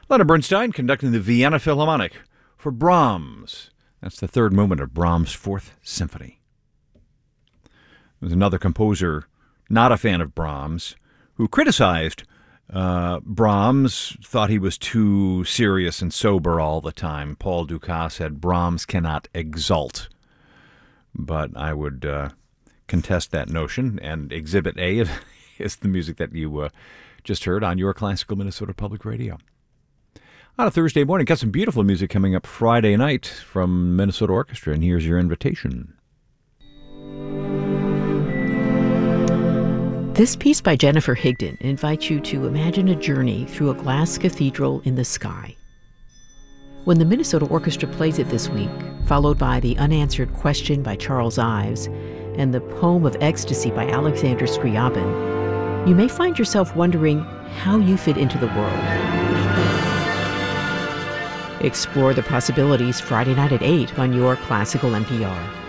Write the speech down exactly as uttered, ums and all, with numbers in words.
Leonard Bernstein conducting the Vienna Philharmonic for Brahms. That's the third movement of Brahms' Fourth Symphony. There's another composer not a fan of Brahms who criticized uh, Brahms, thought he was too serious and sober all the time. Paul Dukas said Brahms cannot exalt. But I would uh, contest that notion, and Exhibit A is the music that you uh, just heard on your Classical Minnesota Public Radio. On a Thursday morning, got some beautiful music coming up Friday night from Minnesota Orchestra, and here's your invitation. This piece by Jennifer Higdon invites you to imagine a journey through a glass cathedral in the sky. When the Minnesota Orchestra plays it this week, followed by the unanswered question by Charles Ives and the poem of ecstasy by Alexander Scriabin, you may find yourself wondering how you fit into the world. Explore the possibilities Friday night at eight on your Classical N P R.